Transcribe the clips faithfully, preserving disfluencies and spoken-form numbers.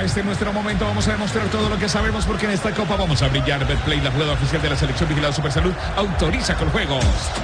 este es nuestro momento. Vamos a demostrar todo lo que sabemos porque en esta copa vamos a brillar. Betplay, la jugada oficial de la selección vigilada Supersalud, autoriza con juegos.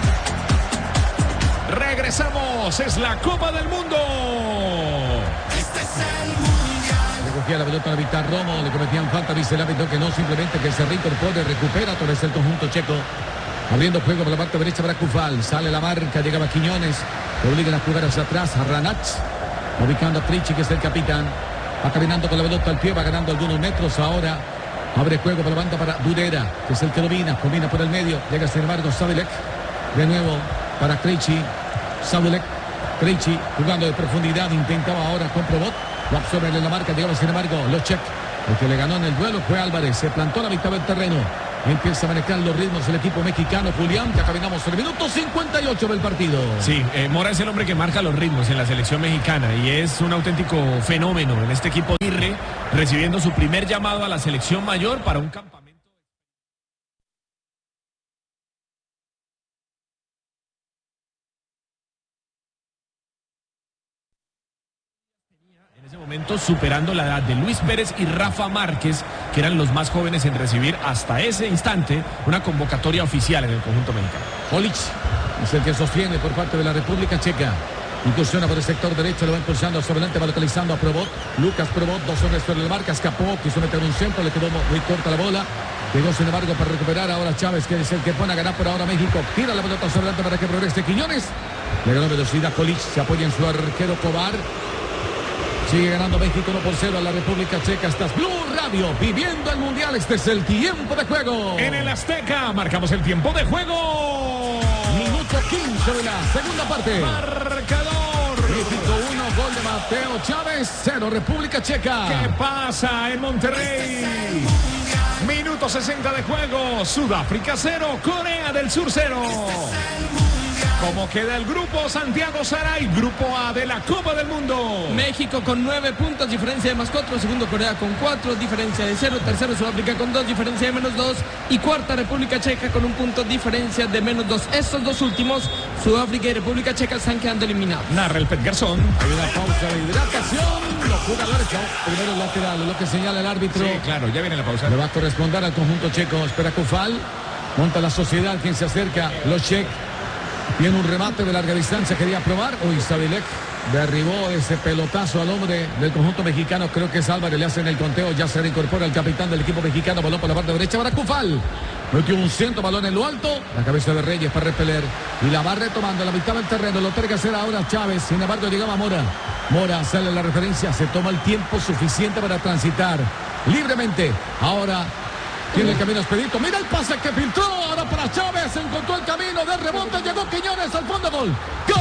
Regresamos, es la Copa del Mundo. Este es el mundial. Recogía la pelota a Víctor Romo, le cometían falta, dice el árbitro que no, simplemente que se reincorpore, recupera todo el conjunto checo. Abriendo juego por la parte derecha para Cufal, sale la marca, llegaba Quiñones, le obligan a jugar hacia atrás a Ranach, ubicando a Trichi, que es el capitán, va caminando con la pelota al pie, va ganando algunos metros ahora. Abre juego por la banda para Dudera, que es el que domina, combina por el medio, llega sin embargo Savilek, de nuevo para Trichi. Savilek, Trichi jugando de profundidad, intentaba ahora con Probot, lo absorben en la marca, llegaba sin embargo Lochek, el que le ganó en el duelo fue Álvarez, se plantó a la mitad del terreno, empieza a manejar los ritmos el equipo mexicano. Julián, ya caminamos el minuto cincuenta y ocho del partido. Sí, eh, Mora es el hombre que marca los ritmos en la selección mexicana y es un auténtico fenómeno en este equipo de Irre, recibiendo su primer llamado a la selección mayor para un campamento. En ese momento superando la edad de Luis Pérez y Rafa Márquez, que eran los más jóvenes en recibir hasta ese instante una convocatoria oficial en el conjunto mexicano. Olic es el que sostiene por parte de la República Checa. Incursiona por el sector derecho, lo va impulsando hacia adelante, va localizando a Probot. Lucas Probot, dos hombres sobre la marca, escapó, quiso meter un centro, le quedó muy corta la bola. Llegó sin embargo para recuperar ahora Chávez, que es el que pone a ganar por ahora México. Tira la pelota hacia adelante para que progrese Quiñones. Le ganó velocidad Olic, se apoya en su arquero Cobar. Sigue ganando México uno por cero a la República Checa. Estás Blue Radio, viviendo el Mundial. Este es el tiempo de juego. En el Azteca marcamos el tiempo de juego. Minuto quince de la segunda parte. Marcador. México uno, gol de Mateo Chávez, cero República Checa. ¿Qué pasa en Monterrey? Minuto sesenta de juego. Sudáfrica cero, Corea del Sur cero. ¿Cómo queda el grupo? Santiago Saray, grupo A de la Copa del Mundo. México con nueve puntos, diferencia de más cuatro. Segundo Corea con cuatro, diferencia de cero. Tercero Sudáfrica con dos, diferencia de menos dos. Y cuarta República Checa con un punto, diferencia de menos dos. Estos dos últimos, Sudáfrica y República Checa, están quedando eliminados. Narra el Pet Garzón. Hay una pausa de hidratación. Los jugadores, no, primero el lateral, lo que señala el árbitro. Sí, claro, ya viene la pausa. Le va a corresponder al conjunto checo. Espera Cufal. Monta la sociedad, quien se acerca. Los check. Tiene un remate de larga distancia, quería probar. Uy, Savilek derribó ese pelotazo al hombre del conjunto mexicano. Creo que es Álvarez, le hacen el conteo. Ya se reincorpora el capitán del equipo mexicano. Balón por la parte derecha para Cufal. Metió un centro, balón en lo alto. La cabeza de Reyes para repeler. Y la va retomando a la mitad del terreno. Lo tiene que hacer ahora Chávez. Sin embargo, llegaba Mora. Mora sale la referencia. Se toma el tiempo suficiente para transitar libremente. Ahora tiene el camino expedito. Mira el pase que filtró ahora para Chávez. Encontró el camino de rebote. Llegó Quiñones al fondo. Gol.